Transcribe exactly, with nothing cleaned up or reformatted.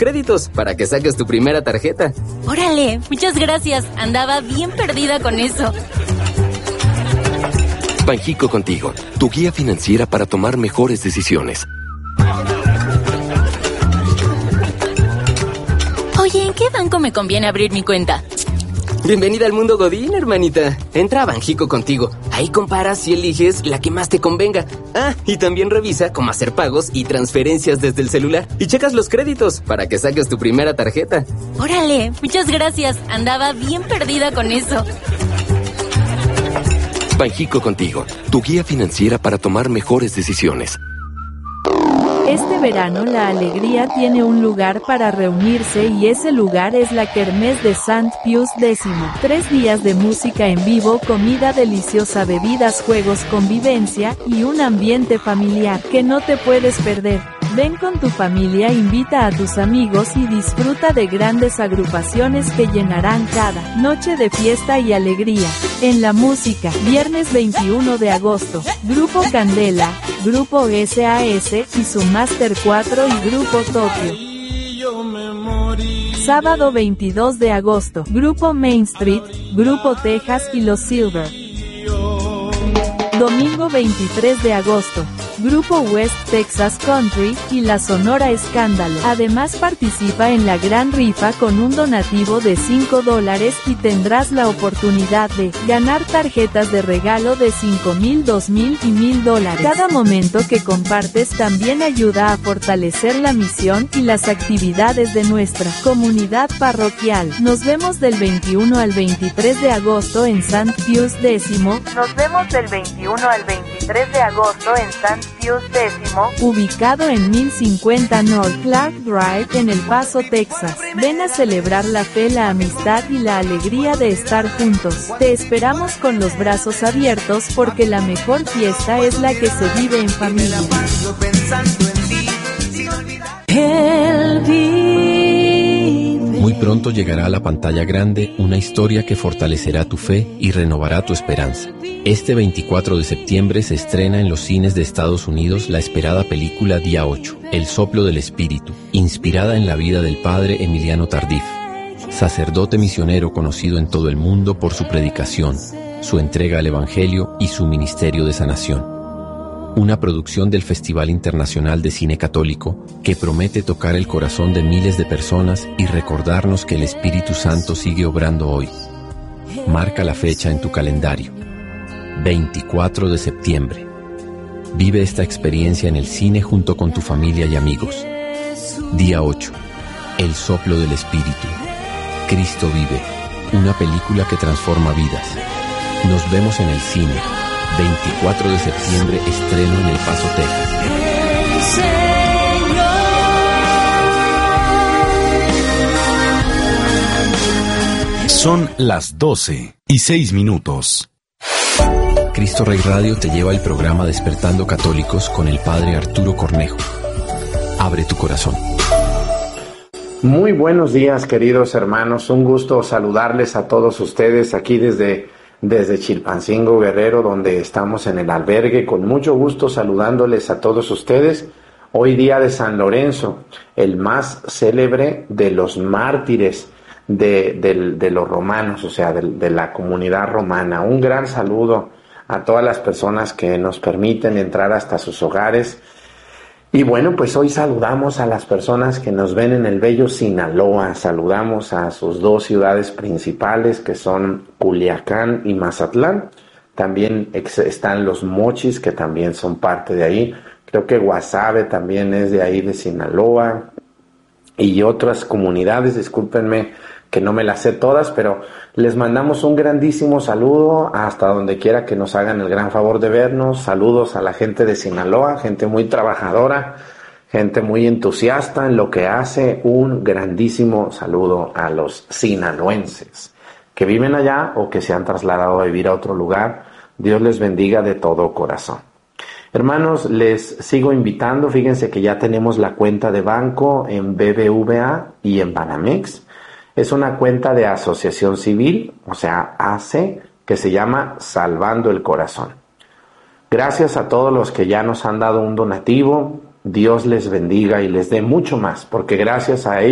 créditos para que saques tu primera tarjeta. Órale, muchas gracias. Andaba bien perdida con eso. Banjico Contigo, tu guía financiera para tomar mejores decisiones. Oye, ¿en qué banco me conviene abrir mi cuenta? Bienvenida al mundo Godín, hermanita. Entra a Banjico Contigo. Ahí comparas y eliges la que más te convenga. Ah, y también revisa cómo hacer pagos y transferencias desde el celular. Y checas los créditos para que saques tu primera tarjeta. Órale, muchas gracias. Andaba bien perdida con eso. Banjico Contigo, tu guía financiera para tomar mejores decisiones. Este verano la alegría tiene un lugar para reunirse y ese lugar es la Kermés de Sant Pius X. Tres días de música en vivo, comida deliciosa, bebidas, juegos, convivencia y un ambiente familiar que no te puedes perder. Ven con tu familia, invita a tus amigos y disfruta de grandes agrupaciones que llenarán cada noche de fiesta y alegría. En la música, viernes veintiuno de agosto, Grupo Candela, Grupo S A S y su Master cuatro y Grupo Tokio. Sábado veintidós de agosto, Grupo Main Street, Grupo Texas y Los Silver. Domingo veintitrés de agosto, Grupo West Texas Country y la Sonora Escándalo. Además participa en la gran rifa con un donativo de cinco dólares y tendrás la oportunidad de ganar tarjetas de regalo de cinco mil, dos mil y mil dólares. Cada momento que compartes también ayuda a fortalecer la misión y las actividades de nuestra comunidad parroquial. Nos vemos del veintiuno al veintitrés de agosto en Sant Pius X. Nos vemos del veintiuno al veintitrés de agosto en Sant Pius X, ubicado en mil cincuenta North Clark Drive en El Paso, Texas. Ven a celebrar la fe, la amistad y la alegría de estar juntos. Te esperamos con los brazos abiertos porque la mejor fiesta es la que se vive en familia. Muy pronto llegará a la pantalla grande una historia que fortalecerá tu fe y renovará tu esperanza. Este veinticuatro de septiembre se estrena en los cines de Estados Unidos la esperada película Día ocho, El soplo del espíritu, inspirada en la vida del padre Emiliano Tardif, sacerdote misionero conocido en todo el mundo por su predicación, su entrega al evangelio y su ministerio de sanación. Una producción del Festival Internacional de Cine Católico que promete tocar el corazón de miles de personas y recordarnos que el Espíritu Santo sigue obrando hoy. Marca la fecha en tu calendario. veinticuatro de septiembre. Vive esta experiencia en el cine junto con tu familia y amigos. Día ocho. El soplo del Espíritu. Cristo vive. Una película que transforma vidas. Nos vemos en el cine. veinticuatro de septiembre, estreno en El Paso, Texas. Son las doce y seis minutos. Cristo Rey Radio te lleva el programa Despertando Católicos con el Padre Arturo Cornejo. Abre tu corazón. Muy buenos días, queridos hermanos. Un gusto saludarles a todos ustedes aquí desde, desde Chilpancingo, Guerrero, donde estamos en el albergue. Con mucho gusto saludándoles a todos ustedes. Hoy día de San Lorenzo, el más célebre de los mártires de, de, de los romanos, o sea, de, de la comunidad romana. Un gran saludo a todas las personas que nos permiten entrar hasta sus hogares. Y bueno, pues hoy saludamos a las personas que nos ven en el bello Sinaloa. Saludamos a sus dos ciudades principales, que son Culiacán y Mazatlán. También ex- están los Mochis, que también son parte de ahí. Creo que Guasave también es de ahí, de Sinaloa. Y otras comunidades, discúlpenme que no me las sé todas, pero les mandamos un grandísimo saludo hasta donde quiera que nos hagan el gran favor de vernos. Saludos a la gente de Sinaloa, gente muy trabajadora, gente muy entusiasta en lo que hace. Un grandísimo saludo a los sinaloenses que viven allá o que se han trasladado a vivir a otro lugar. Dios les bendiga de todo corazón. Hermanos, les sigo invitando. Fíjense que ya tenemos la cuenta de banco en B B V A y en Banamex. Es una cuenta de asociación civil, o sea, A C, que se llama Salvando el Corazón. Gracias a todos los que ya nos han dado un donativo. Dios les bendiga y les dé mucho más, porque gracias a ellos